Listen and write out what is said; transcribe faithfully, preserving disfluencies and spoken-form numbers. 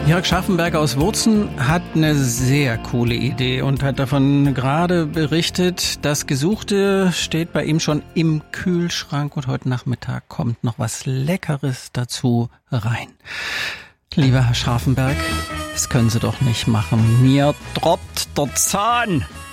Jörg Scharfenberg aus Wurzen hat eine sehr coole Idee und hat davon gerade berichtet, das Gesuchte steht bei ihm schon im Kühlschrank und heute Nachmittag kommt noch was Leckeres dazu rein. Lieber Herr Scharfenberg, das können Sie doch nicht machen. Mir droppt der Zahn.